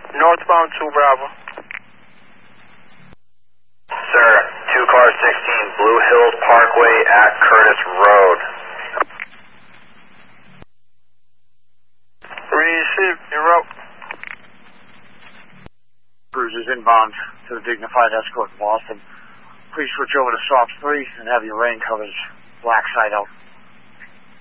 Northbound 2 Bravo. Sir, 2 car 16 Blue Hills Parkway at Curtis Road. Receive, you're out. Cruisers inbound to the Dignified Escort in Boston. Please switch over to SOP 3 and have your rain covers black side out.